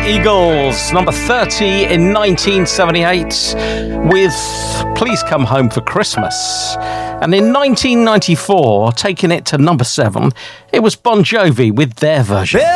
Eagles, number 30 in 1978 with Please Come Home for Christmas. And in 1994, taking it to number 7, it was Bon Jovi with their version.